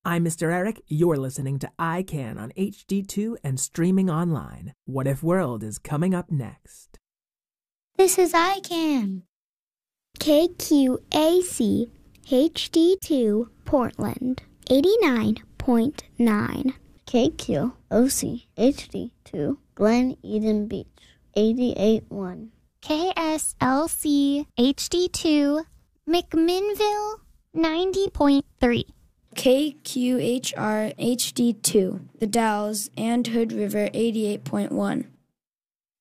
I'm Mr. Eric. You're listening to iCan on HD2 and streaming online. What If World is coming up next. This is iCan. KQAC HD2 Portland 89.9. KQOC HD2 Glen Eden Beach 88.1. KSLC HD2 McMinnville 90.3. KQHR HD2 The Dalles and Hood River 88.1.